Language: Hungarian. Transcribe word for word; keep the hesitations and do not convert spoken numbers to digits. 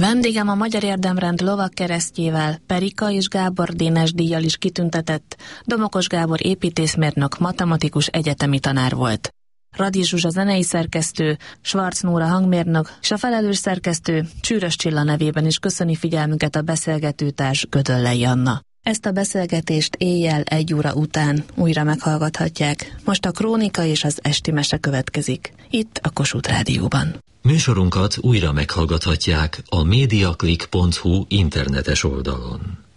Vendégem a Magyar Érdemrend lovagkeresztjével, Perika és Gábor Dénes díjjal is kitüntetett Domokos Gábor építészmérnök, matematikus, egyetemi tanár volt. Radi Zsuzsa zenei szerkesztő, Schwarz Nóra hangmérnök, és a felelős szerkesztő Csűrös Csilla nevében is köszöni figyelmüket a beszélgetőtárs Gödöllei Anna. Ezt a beszélgetést éjjel egy óra után újra meghallgathatják. Most a Krónika és az Esti Mese következik, itt a Kossuth Rádióban. Műsorunkat újra meghallgathatják a mediaclick pont hu internetes oldalon.